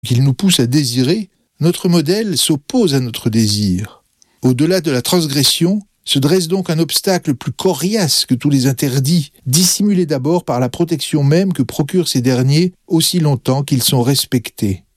qu'il nous pousse à désirer, notre modèle s'oppose à notre désir. Au-delà de la transgression, se dresse donc un obstacle plus coriace que tous les interdits, dissimulé d'abord par la protection même que procurent ces derniers aussi longtemps qu'ils sont respectés.